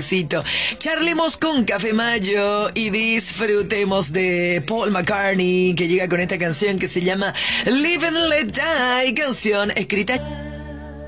cafecito. Charlemos con Café Mayo y disfrutemos de Paul McCartney, que llega con esta canción que se llama Live and Let Die, canción escrita